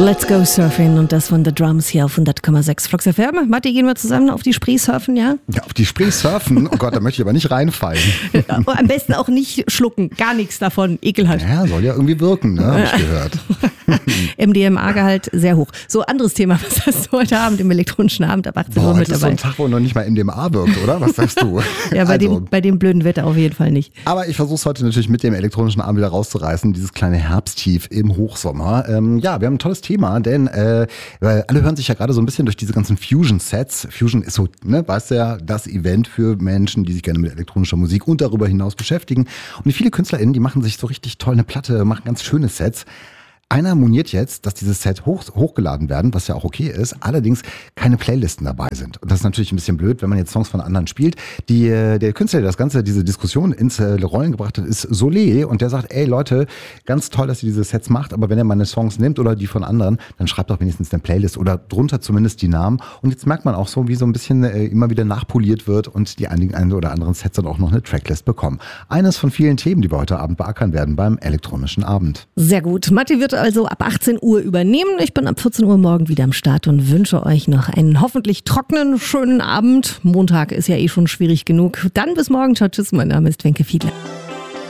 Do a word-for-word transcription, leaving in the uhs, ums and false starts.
Let's go surfing und das von The Drums hier auf hundert Komma sechs Flux F M. Matti, gehen wir zusammen auf die Spree surfen, ja? Ja, auf die Spree surfen? Oh Gott, da möchte ich aber nicht reinfallen. Am besten auch nicht schlucken, gar nichts davon, ekelhaft. Ja, soll ja irgendwie wirken, ne, habe ich gehört. M D M A-Gehalt sehr hoch. So, anderes Thema, was hast du heute Abend im elektronischen Abend ab achtzehn Uhr Boah, mit das dabei? ist so ein Tag, wo noch nicht mal M D M A wirkt, oder? Was sagst du? Ja, bei, also, dem, bei dem blöden Wetter auf jeden Fall nicht. Aber ich versuche es heute natürlich mit dem elektronischen Abend wieder rauszureißen, dieses kleine Herbsttief im Hochsommer. Ähm, ja, wir haben ein tolles Thema, denn äh, weil alle hören sich ja gerade so ein bisschen durch diese ganzen Fusion-Sets. Fusion ist so, ne, weißt du ja, das Event für Menschen, die sich gerne mit elektronischer Musik und darüber hinaus beschäftigen. Und viele KünstlerInnen, die machen sich so richtig toll eine Platte, machen ganz schöne Sets. Einer moniert jetzt, dass dieses Set hoch, hochgeladen werden, was ja auch okay ist, allerdings keine Playlisten dabei sind. Und das ist natürlich ein bisschen blöd, wenn man jetzt Songs von anderen spielt. Die, der Künstler, der das Ganze, diese Diskussion ins Rollen gebracht hat, ist Solé. Und der sagt, ey Leute, ganz toll, dass ihr diese Sets macht, aber wenn ihr meine Songs nimmt oder die von anderen, dann schreibt doch wenigstens eine Playlist oder drunter zumindest die Namen. Und jetzt merkt man auch so, wie so ein bisschen äh, immer wieder nachpoliert wird und die einigen einen oder anderen Sets dann auch noch eine Tracklist bekommen. Eines von vielen Themen, die wir heute Abend beackern werden beim elektronischen Abend. Sehr gut. Matti wird also ab achtzehn Uhr übernehmen. Ich bin ab vierzehn Uhr morgen wieder am Start und wünsche euch noch einen hoffentlich trockenen, schönen Abend. Montag ist ja eh schon schwierig genug. Dann bis morgen. Ciao, tschüss. Mein Name ist Wenke Fiedler.